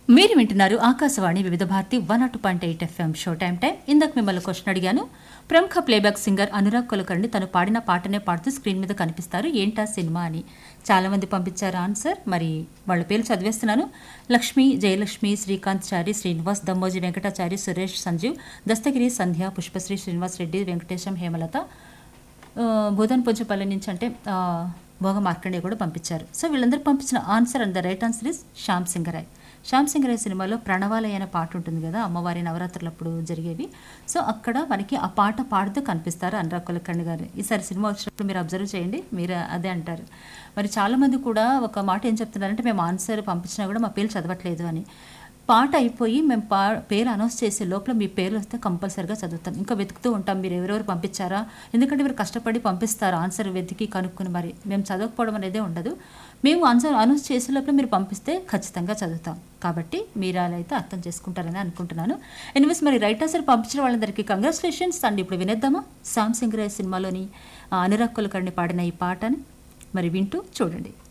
మీరు వింటున్నారు ఆకాశవాణి వివిధ భారతి 102.8 ఎఫ్ఎం షో టైం. ఇందాక మిమ్మల్ని క్వశ్చన్ అడిగాను. ప్రముఖ ప్లేబ్యాక్ సింగర్ అనురాగ్ కులకర్ణి తను పాడిన పాటనే పాడుతూ స్క్రీన్ మీద కనిపిస్తారు, ఏంటా సినిమా అని చాలా మంది పంపించారు ఆన్సర్. మరి వాళ్ళ పేర్లు చదివేస్తున్నాను. లక్ష్మి, జయలక్ష్మి, శ్రీకాంత్ చారి, శ్రీనివాస్, దమ్మోజీ వెంకటాచారి, సురేష్, సంజీవ్, దస్తగిరి, సంధ్య, పుష్పశ్రీ, శ్రీనివాస్ రెడ్డి, వెంకటేశం, హేమలత, బోధన్ పొంచపల్లి నుంచి అంటే భోగ మార్కండే కూడా పంపించారు. సో వీళ్ళందరూ పంపించిన answer and the right answer is Shyam Singha Roy. Shyam Singha Roy సినిమాలో ప్రణవాలయ అనే పాట ఉంటుంది కదా, అమ్మవారి నవరాత్రులప్పుడు జరిగేవి. సో అక్కడ మనకి ఆ పాట పాడుతూ కనిపిస్తారు అనురాగ్ కులకర్ణి గారు. ఈసారి సినిమా వచ్చినప్పుడు మీరు అబ్జర్వ్ చేయండి, మీరు అదే అంటారు. మరి చాలామంది కూడా ఒక మాట ఏం చెప్తున్నారంటే, మేము ఆన్సర్ పంపించినా కూడా మా పేరు చదవట్లేదు అని. పాట అయిపోయి మేము పేరు అనౌన్స్ చేసే లోపల మీ పేర్లు వస్తే కంపల్సరీగా చదువుతాం. ఇంకా వెతుకుతూ ఉంటాం మీరు ఎవరెవరు పంపించారా, ఎందుకంటే మీరు కష్టపడి పంపిస్తారు ఆన్సర్ వెతికి కనుక్కొని. మరి మేము చదవకపోవడం అనేదే ఉండదు. మేము ఆన్సర్ అనౌన్స్ చేసే లోపల మీరు పంపిస్తే ఖచ్చితంగా చదువుతాం. కాబట్టి మీరు అలా అయితే అర్థం చేసుకుంటారని అనుకుంటున్నాను. ఎనివేస్, మరి రైట్ ఆన్సర్ పంపించిన వాళ్ళందరికీ కంగ్రాచులేషన్స్ అండి. ఇప్పుడు వినేద్దామా శ్యామ్ సింగరాయ్ సినిమాలోని అనురాగ్ కులకర్ణి పాడిన ఈ పాటని? మరి వింటూ చూడండి.